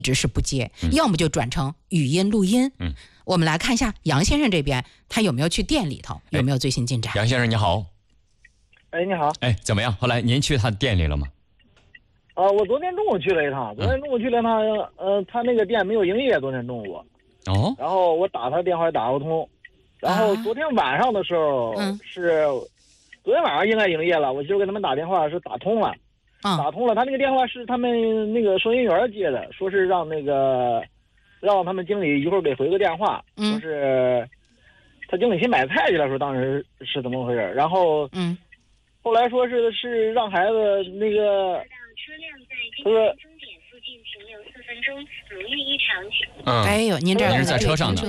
直是不接，要么就转成语音录音。我们来看一下杨先生这边，他有没有去店里头，有没有最新进展？ 杨先生你好。 哎，你好。 哎，怎么样？后来您去他店里了吗？ 我昨天中午去了一趟，他那个店没有营业，昨天中午。 哦。 然后我打他电话也打不通，然后昨天晚上的时候昨天晚上应该营业了，我就给他们打电话是打通了。打通了，他那个电话是他们那个收银员接的，说是让他们经理一会儿给回个电话，说是他经理去买菜去了，说当时是怎么回事，然后后来说是让孩子那个，他说终点附近停留4分钟，如愿以偿。 哎呦，您这是在车上呢。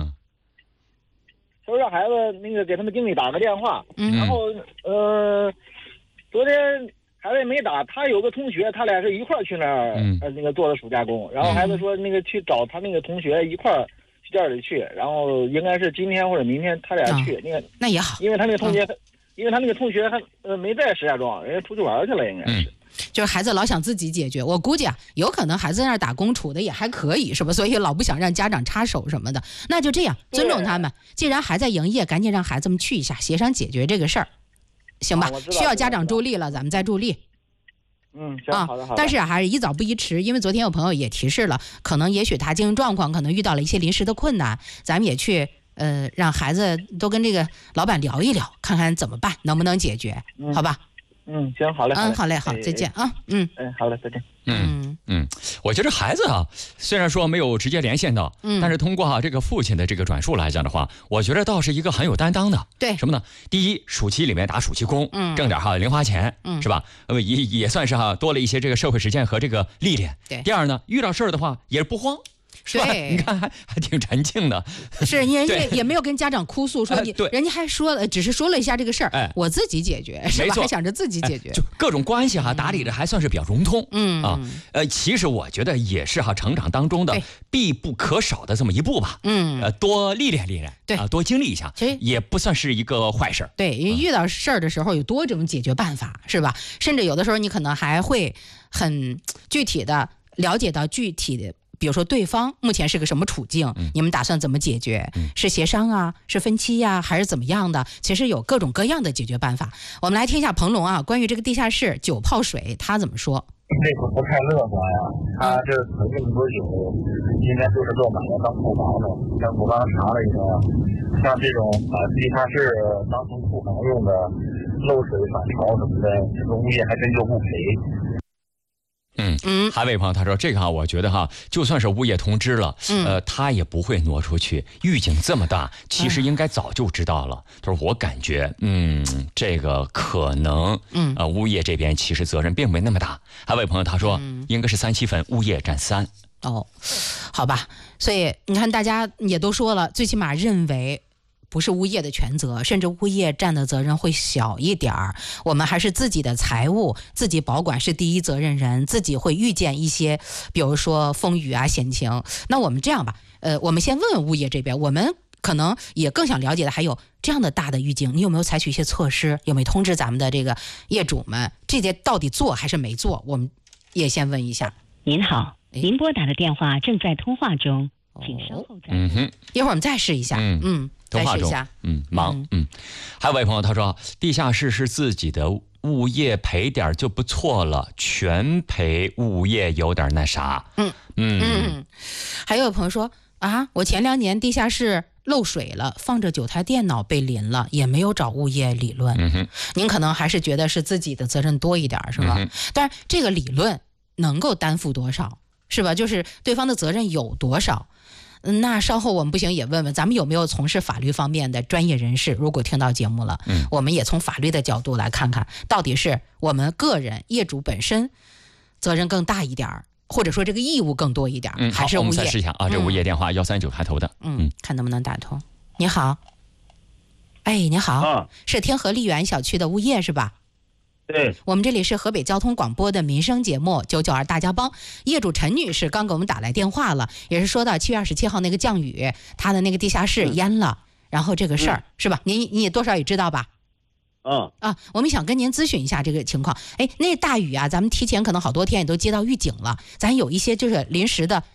他说让孩子那个给他们经理打个电话，然后昨天孩子也没打，他有个同学，他俩是一块儿去那儿那个做的暑假工，然后孩子说那个去找他那个同学一块儿去店里去，然后应该是今天或者明天他俩去， 那也好， 因为他那个同学还没在石家庄，人家出去玩去了，应该是。 就是孩子老想自己解决，我估计有可能孩子在那儿打工处的也还可以，是吧？所以老不想让家长插手什么的，那就这样尊重他们。既然还在营业，赶紧让孩子们去一下，协商解决这个事儿，行吧？需要家长助力了，咱们再助力。 行，好的。 但是还是宜早不宜迟，因为昨天有朋友也提示了，可能也许他经营状况可能遇到了一些临时的困难，咱们也去让孩子都跟这个老板聊一聊，看看怎么办，能不能解决，好吧？ 行，好嘞。 好嘞，好，再见啊。 好嘞，再见。 我觉得孩子虽然说没有直接连线到，但是通过这个父亲的这个转述来讲的话，我觉得倒是一个很有担当的。 对， 什么呢？第一，暑期里面打暑期工，挣点零花钱，是吧？也算是多了一些这个社会实践和这个历练。 对。 第二呢，遇到事儿的话也是不慌。是吧？你看还挺沉静的， 是人家也没有跟家长哭诉说人家还说了，只是说了一下这个事儿，我自己解决，是吧？还想着自己解决， 就各种关系打理的还算是比较融通，其实我觉得也是成长当中的必不可少的这么一步吧，多历练历练，对多经历一下，其实也不算是一个坏事。 对，因为遇到事儿的时候有多种解决办法，是吧？甚至有的时候你可能还会很具体的了解到具体的。比如说对方目前是个什么处境，你们打算怎么解决？是协商啊，是分期呀，还是怎么样的？其实有各种各样的解决办法。我们来听一下彭龙关于这个地下室酒泡水他怎么说。 这个不太乐观呀，他这存这么多酒，应该都是落满了当库房的。像我刚查了一下，像这种把地下室当成库房用的，漏水反潮什么的，这个物业还真就不赔。 还有一位朋友他说这个我觉得就算是物业通知了，他也不会挪出去。预警这么大，其实应该早就知道了。他说我感觉这个可能物业这边其实责任并没那么大。还有一位朋友他说应该是3-7分，物业占3。 好吧，所以你看大家也都说了，最起码认为不是物业的全责，甚至物业占的责任会小一点儿。我们还是自己的财务自己保管是第一责任人，自己会遇见一些比如说风雨险情。那我们这样吧，我们先问问物业这边，我们可能也更想了解的还有这样的大的预警，你有没有采取一些措施，有没有通知咱们的这个业主们，这些到底做还是没做？我们也先问一下。 您好，您拨打的电话正在通话中，请稍后再一会儿我们再试一下。 通话中，忙。还有位朋友他说，地下室是自己的，物业赔点就不错了，全赔物业有点那啥。 还有朋友说我前2年地下室漏水了，放着9台电脑被淋了，也没有找物业理论。您可能还是觉得是自己的责任多一点，是吧？但是这个理论能够担负多少，是吧？就是对方的责任有多少。那稍后我们不行也问问咱们有没有从事法律方面的专业人士，如果听到节目了，我们也从法律的角度来看看，到底是我们个人业主本身责任更大一点，或者说这个义务更多一点，还是物业？ 我们再试一下这物业电话139开头的， 看能不能打通。你好，你好，是天河丽园小区的物业是吧？ 对， 我们这里是河北交通广播的民生节目992大家帮，业主陈女士刚给我们打来电话了，也是说到7月27号那个降雨，她的那个地下室淹了，然后这个事儿是吧？你也多少也知道吧？ 我们想跟您咨询一下这个情况。哎，那大雨啊，咱们提前可能好多天也都接到预警了，咱有一些就是临时的